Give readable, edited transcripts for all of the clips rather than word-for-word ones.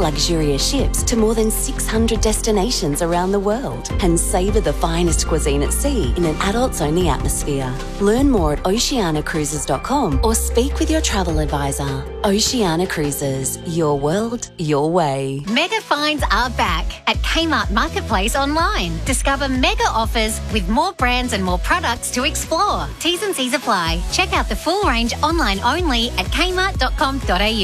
luxurious ships to more than 600 destinations around the world and savour the finest cuisine at sea in an adults-only atmosphere. Learn more at oceanacruises.com or speak with your travel advisor. Oceania Cruises, your world, your way. Mega finds are back at Kmart Marketplace online. Discover mega offers with more brands and more products to explore. T's and C's apply. Check out the full range online only at kmart.com.au.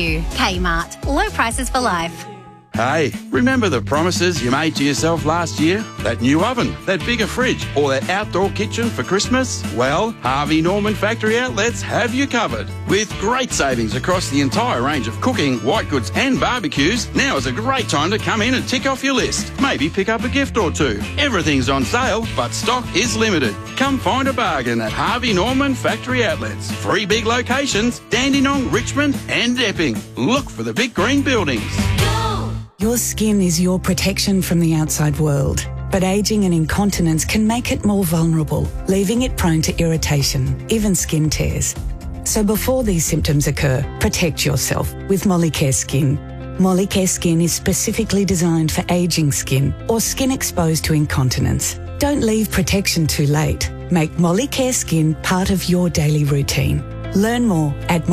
Kmart. Low prices for life. Hey, remember the promises you made to yourself last year? That new oven, that bigger fridge, or that outdoor kitchen for Christmas? Well, Harvey Norman Factory Outlets have you covered. With great savings across the entire range of cooking, white goods and barbecues, now is a great time to come in and tick off your list. Maybe pick up a gift or two. Everything's on sale, but stock is limited. Come find a bargain at Harvey Norman Factory Outlets. 3 big locations, Dandenong, Richmond and Epping. Look for the big green buildings. Your skin is your protection from the outside world, but ageing and incontinence can make it more vulnerable, leaving it prone to irritation, even skin tears. So before these symptoms occur, protect yourself with Molicare Skin. Molicare Skin is specifically designed for ageing skin or skin exposed to incontinence. Don't leave protection too late. Make Molicare Skin part of your daily routine. Learn more at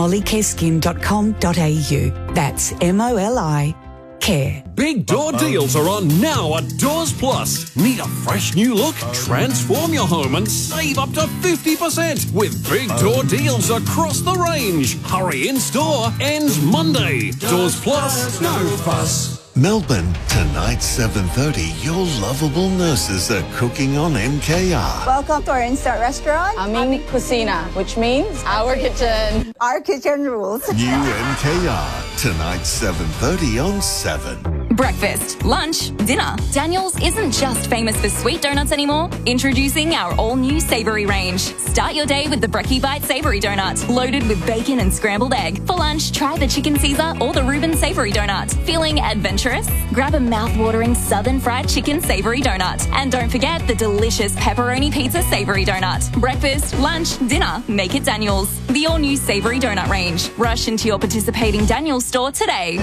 mollicareskin.com.au. That's MOLI Care. Big door deals are on now at Doors Plus. Need a fresh new look? Transform your home and save up to 50% with big door deals across the range. Hurry, in store ends Monday. Doors Plus, no fuss. Melbourne, tonight 7:30, your lovable nurses are cooking on MKR. Welcome to our in-store restaurant, Aming Cucina, which means our kitchen. Our kitchen rules. New MKR, tonight 7:30 on 7. Breakfast, lunch, dinner. Daniel's isn't just famous for sweet donuts anymore. Introducing our all-new savoury range. Start your day with the Brekkie Bite Savoury Donut, loaded with bacon and scrambled egg. For lunch, try the Chicken Caesar or the Reuben Savoury Donut. Feeling adventurous? Grab a mouth-watering Southern Fried Chicken Savoury Donut. And don't forget the delicious Pepperoni Pizza Savoury Donut. Breakfast, lunch, dinner, make it Daniel's. The all-new Savoury Donut range. Rush into your participating Daniel's store today.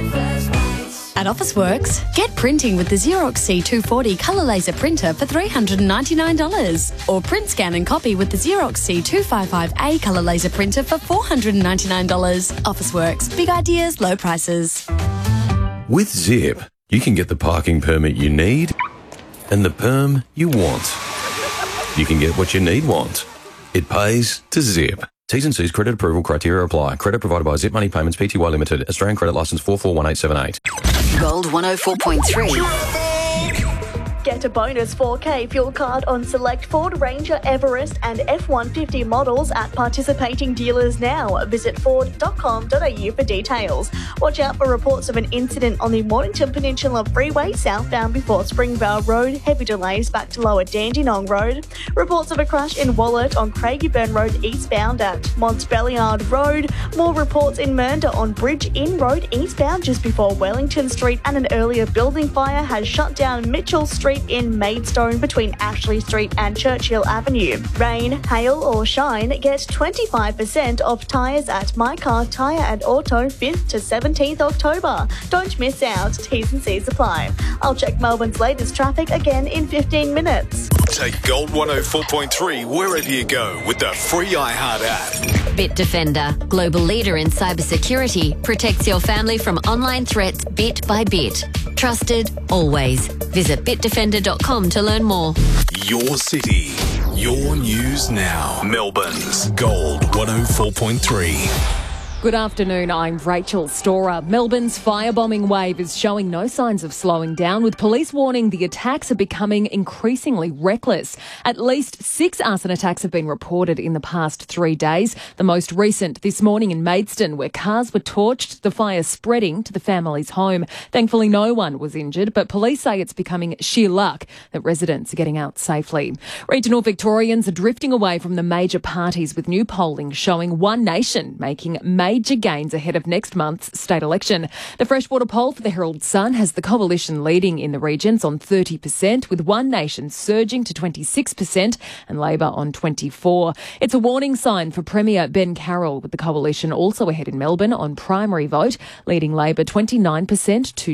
At Officeworks, get printing with the Xerox C240 colour laser printer for $399. Or print, scan and copy with the Xerox C255A colour laser printer for $499. Officeworks, big ideas, low prices. With Zip, you can get the parking permit you need and the perm you want. You can get what you want. It pays to Zip. T's and C's credit approval criteria apply. Credit provided by Zip Money Payments Pty Limited. Australian credit licence 441878. Gold 104.3. Get a bonus 4K fuel card on select Ford Ranger, Everest and F-150 models at participating dealers now. Visit ford.com.au for details. Watch out for reports of an incident on the Mornington Peninsula Freeway southbound before Springvale Road. Heavy delays back to Lower Dandenong Road. Reports of a crash in Wallet on Craigieburn Road eastbound at Montbelliard Road. More reports in Mernda on Bridge Inn Road eastbound just before Wellington Street, and an earlier building fire has shut down Mitchell Street in Maidstone between Ashley Street and Churchill Avenue. Rain, hail or shine, get 25% off tyres at My Car Tyre and Auto 5th to 17th October. Don't miss out. T's and C's apply. I'll check Melbourne's latest traffic again in 15 minutes. Take Gold 104.3 wherever you go with the free iHeart app. Bitdefender, global leader in cybersecurity, protects your family from online threats bit by bit. Trusted, always. Visit bitdefender.com to learn more. Your city, your news now. Melbourne's Gold 104.3. Good afternoon, I'm Rachel Storer. Melbourne's firebombing wave is showing no signs of slowing down, with police warning the attacks are becoming increasingly reckless. At least 6 arson attacks have been reported in the past 3 days, the most recent this morning in Maidstone, where cars were torched, the fire spreading to the family's home. Thankfully, no one was injured, but police say it's becoming sheer luck that residents are getting out safely. Regional Victorians are drifting away from the major parties, with new polling showing One Nation making major gains ahead of next month's state election. The Freshwater poll for the Herald Sun has the coalition leading in the regions on 30%, with One Nation surging to 26% and Labor on 24%. It's a warning sign for Premier Ben Carroll, with the coalition also ahead in Melbourne on primary vote, leading Labor 29% to